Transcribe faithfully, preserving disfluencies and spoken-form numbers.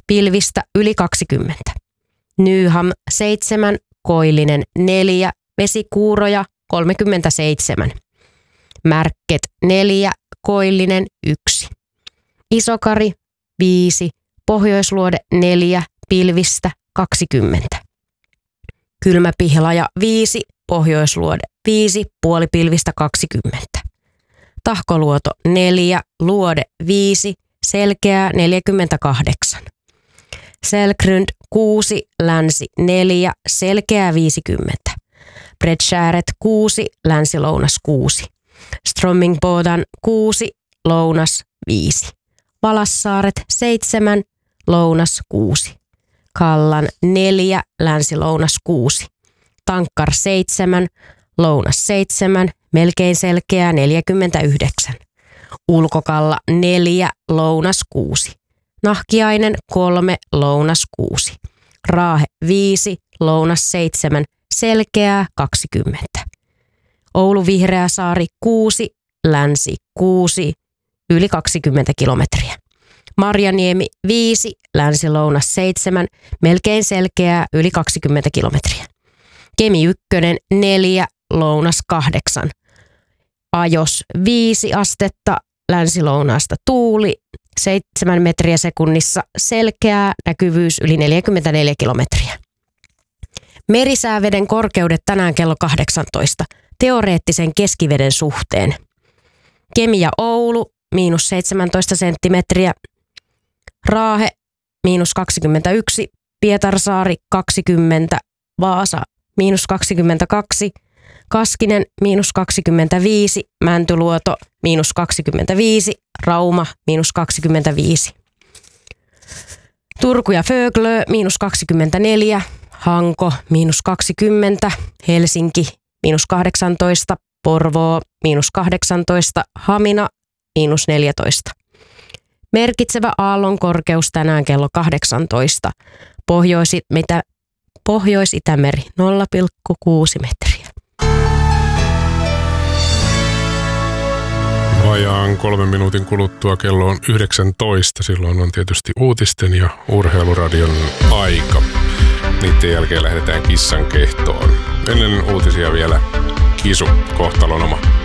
pilvistä yli kaksikymmentä. Nyham seitsemän, koillinen neljä, vesikuuroja kolmekymmentäseitsemän. Märket neljä, koillinen yksi. Isokari viisi, Pohjoisluode neljä, pilvistä kaksikymmentä. Kylmäpihlaja viisi, Pohjoisluode viisi, puolipilvistä kaksikymmentä. Tahkoluoto neljä, Luode viisi, selkeää neljäkymmentäkahdeksan. Selkrund kuusi, Länsi neljä, selkeää viisikymmentä. Bredskäret kuusi, Länsi-Lounas kuusi. Strömmingbådan kuusi, Lounas viisi. Valassaaret seitsemän, Lounas kuusi. Kallan neljä, Länsi-Lounas kuusi. Tankkar seitsemän, Lounas seitsemän, melkein selkeää neljäkymmentäyhdeksän. Ulkokalla neljä, Lounas kuusi. Nahkiainen kolme, Lounas kuusi. Raahe viisi, Lounas seitsemän, selkeää kaksikymmentä. Oulu Vihreäsaari kuusi, Länsi kuusi, yli kaksikymmentä kilometriä. Marjaniemi viisi, Länsi-Lounas seitsemän, melkein selkeää yli kaksikymmentä kilometriä. Kemi ykkönen neljä, Lounas kahdeksan. Ajos viisi astetta, länsi-lounaasta tuuli, seitsemän metriä sekunnissa, selkeää, näkyvyys yli neljäkymmentäneljä kilometriä. Merisääveden korkeudet tänään kello kahdeksantoista, teoreettisen keskiveden suhteen. Kemi ja Oulu, miinus seitsemäntoista senttimetriä. Raahe, miinus kaksikymmentäyksi. Pietarsaari, kaksikymmentä. Vaasa, miinus kaksikymmentäkaksi. Kaskinen, miinus kaksikymmentäviisi. Mäntyluoto, miinus kaksikymmentäviisi. Rauma, miinus kaksikymmentäviisi. Turku ja Föglö, miinus kaksikymmentäneljä. Hanko, miinus kaksikymmentä. Helsinki, miinus kahdeksantoista. Porvoo, miinus kahdeksantoista. Hamina, miinus neljätoista. Merkitsevä aallon korkeus tänään kello kahdeksantoista. Pohjoisi, mitä, Pohjois-Itämeri nolla pilkku kuusi metriä. Vajaan kolmen minuutin kuluttua kello on yhdeksäntoista. Silloin on tietysti uutisten ja urheiluradion aika. Niiden jälkeen lähdetään kissan kehtoon. Ennen uutisia vielä Kisu kohtalonoma.